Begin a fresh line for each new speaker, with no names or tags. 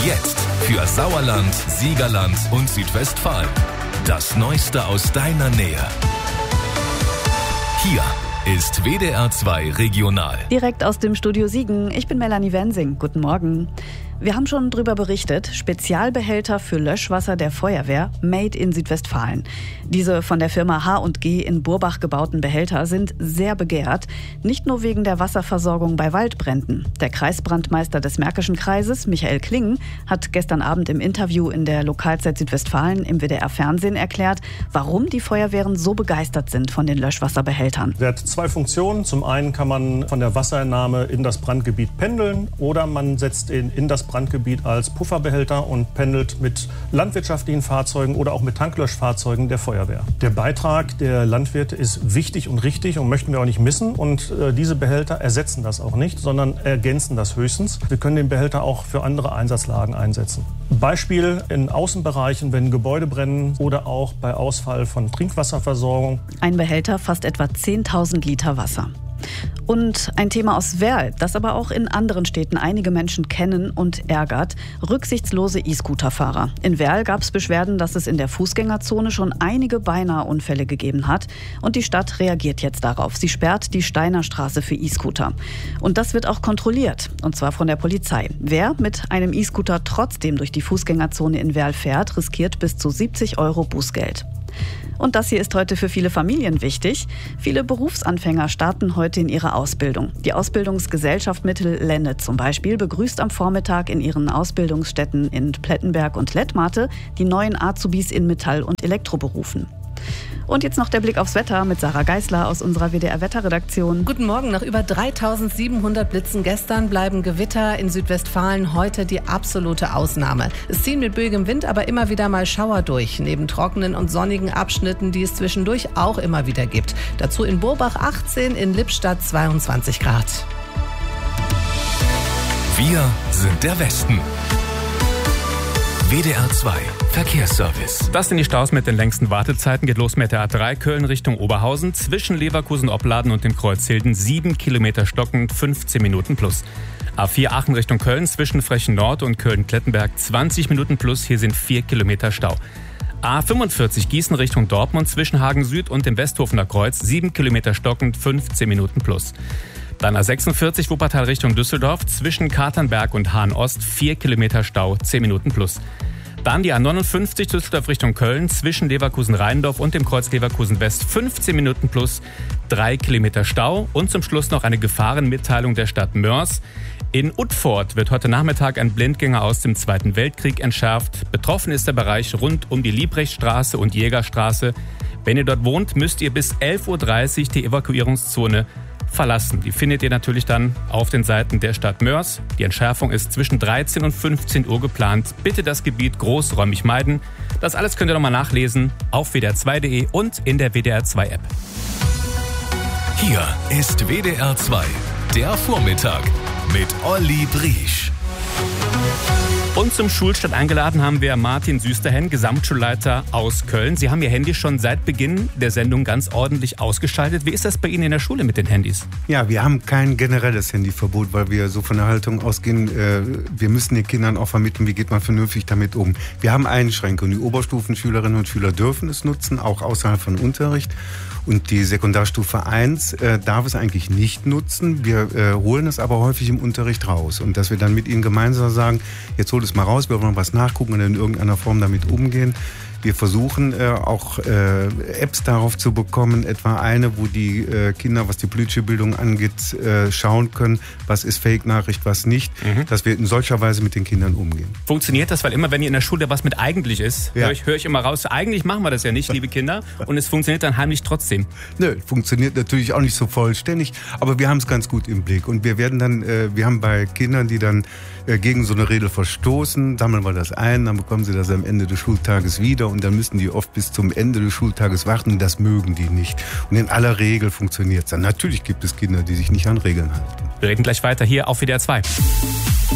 Jetzt für Sauerland, Siegerland und Südwestfalen. Das Neueste aus deiner Nähe. Hier ist WDR 2 Regional.
Direkt aus dem Studio Siegen. Ich bin Melanie Wensing. Guten Morgen. Wir haben schon darüber berichtet, Spezialbehälter für Löschwasser der Feuerwehr, made in Südwestfalen. Diese von der Firma H&G in Burbach gebauten Behälter sind sehr begehrt, nicht nur wegen der Wasserversorgung bei Waldbränden. Der Kreisbrandmeister des Märkischen Kreises, Michael Klingen, hat gestern Abend im Interview in der Lokalzeit Südwestfalen im WDR-Fernsehen erklärt, warum die Feuerwehren so begeistert sind von den Löschwasserbehältern.
Der hat zwei Funktionen. Zum einen kann man von der Wasserentnahme in das Brandgebiet pendeln oder man setzt ihn in das Brandgebiet als Pufferbehälter und pendelt mit landwirtschaftlichen Fahrzeugen oder auch mit Tanklöschfahrzeugen der Feuerwehr. Der Beitrag der Landwirte ist wichtig und richtig und möchten wir auch nicht missen. Und diese Behälter ersetzen das auch nicht, sondern ergänzen das höchstens. Wir können den Behälter auch für andere Einsatzlagen einsetzen. Beispiel in Außenbereichen, wenn Gebäude brennen oder auch bei Ausfall von Trinkwasserversorgung.
Ein Behälter fasst etwa 10.000 Liter Wasser. Und ein Thema aus Werl, das aber auch in anderen Städten einige Menschen kennen und ärgert: rücksichtslose E-Scooter-Fahrer. In Werl gab es Beschwerden, dass es in der Fußgängerzone schon einige Beinahe-Unfälle gegeben hat. Und die Stadt reagiert jetzt darauf. Sie sperrt die Steinerstraße für E-Scooter. Und das wird auch kontrolliert, und zwar von der Polizei. Wer mit einem E-Scooter trotzdem durch die Fußgängerzone in Werl fährt, riskiert bis zu 70 € Bußgeld. Und das hier ist heute für viele Familien wichtig. Viele Berufsanfänger starten heute in ihre Ausbildung. Die Ausbildungsgesellschaft Mittel-Lenne zum Beispiel begrüßt am Vormittag in ihren Ausbildungsstätten in Plettenberg und Lettmate die neuen Azubis in Metall- und Elektroberufen. Und jetzt noch der Blick aufs Wetter mit Sarah Geisler aus unserer WDR-Wetterredaktion.
Guten Morgen. Nach über 3.700 Blitzen gestern bleiben Gewitter in Südwestfalen heute die absolute Ausnahme. Es ziehen mit böigem Wind aber immer wieder mal Schauer durch, neben trockenen und sonnigen Abschnitten, die es zwischendurch auch immer wieder gibt. Dazu in Burbach 18, in Lippstadt 22 Grad.
Wir sind der Westen. WDR 2 Verkehrsservice.
Das sind die Staus mit den längsten Wartezeiten. Geht los mit der A3 Köln Richtung Oberhausen. Zwischen Leverkusen-Opladen und dem Kreuz Hilden 7 Kilometer stockend, 15 Minuten plus. A4 Aachen Richtung Köln zwischen Frechen Nord und Köln-Klettenberg 20 Minuten plus. Hier sind 4 Kilometer Stau. A45 Gießen Richtung Dortmund zwischen Hagen Süd und dem Westhofener Kreuz 7 Kilometer stockend, 15 Minuten plus. Dann A46 Wuppertal Richtung Düsseldorf zwischen Katernberg und Hahn-Ost 4 Kilometer Stau, 10 Minuten plus. Dann die A59 Düsseldorf Richtung Köln zwischen Leverkusen-Rheindorf und dem Kreuz Leverkusen-West 15 Minuten plus, 3 Kilometer Stau. Und zum Schluss noch eine Gefahrenmitteilung der Stadt Mörs. In Utford wird heute Nachmittag ein Blindgänger aus dem Zweiten Weltkrieg entschärft. Betroffen ist der Bereich rund um die Liebrechtstraße und Jägerstraße. Wenn ihr dort wohnt, müsst ihr bis 11.30 Uhr die Evakuierungszone verlassen. Die findet ihr natürlich dann auf den Seiten der Stadt Mörs. Die Entschärfung ist zwischen 13 und 15 Uhr geplant. Bitte das Gebiet großräumig meiden. Das alles könnt ihr nochmal nachlesen auf wdr2.de und in der WDR 2 App.
Hier ist WDR 2, der Vormittag mit Olli Briesch.
Und zum Schulstart eingeladen haben wir Martin Süsterhen, Gesamtschulleiter aus Köln. Sie haben Ihr Handy schon seit Beginn der Sendung ganz ordentlich ausgeschaltet. Wie ist das bei Ihnen in der Schule mit den Handys?
Ja, wir haben kein generelles Handyverbot, weil wir so von der Haltung ausgehen, wir müssen den Kindern auch vermitteln, wie geht man vernünftig damit um. Wir haben Einschränkungen. Die Oberstufenschülerinnen und Schüler dürfen es nutzen, auch außerhalb von Unterricht. Und die Sekundarstufe 1 darf es eigentlich nicht nutzen. Wir holen es aber häufig im Unterricht raus. Und dass wir dann mit ihnen gemeinsam sagen, jetzt hol es mal raus, wir wollen was nachgucken und in irgendeiner Form damit umgehen. Wir versuchen auch Apps darauf zu bekommen, etwa eine, wo die Kinder, was die politische Bildung angeht, schauen können, was ist Fake-Nachricht, was nicht, dass wir in solcher Weise mit den Kindern umgehen.
Funktioniert das? Weil immer, wenn ihr in der Schule was mit eigentlich ist, höre ich immer raus, eigentlich machen wir das ja nicht, liebe Kinder, und es funktioniert dann heimlich trotzdem.
Nö, funktioniert natürlich auch nicht so vollständig, aber wir haben es ganz gut im Blick. Und wir werden dann, wir haben bei Kindern, die dann gegen so eine Regel verstoßen, sammeln wir das ein, dann bekommen sie das am Ende des Schultages wieder und dann müssen die oft bis zum Ende des Schultages warten und das mögen die nicht. Und in aller Regel funktioniert es dann. Natürlich gibt es Kinder, die sich nicht an Regeln halten.
Wir reden gleich weiter hier auf WDR 2.